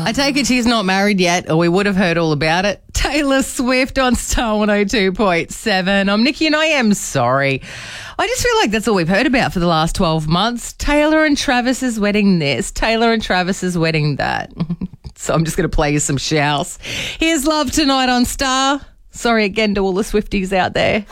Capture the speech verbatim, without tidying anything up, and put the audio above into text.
I take it she's not married yet, or we would have heard all about it. Taylor Swift on Star one oh two point seven. I'm Nikki and I am sorry. I just feel like that's all we've heard about for the last twelve months. Taylor and Travis's wedding this, Taylor and Travis's wedding that. So I'm just going to play you some shouts. Here's Love Tonight on Star. Sorry again to all the Swifties out there.